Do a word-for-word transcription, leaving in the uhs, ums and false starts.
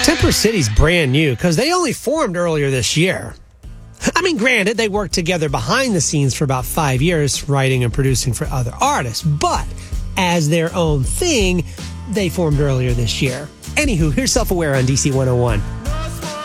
Temper City's brand new because they only formed earlier this year. I mean, granted, they worked together behind the scenes for about five years, writing and producing for other artists, but as their own thing, they formed earlier this year. Anywho, here's Self-Aware on D C one oh one.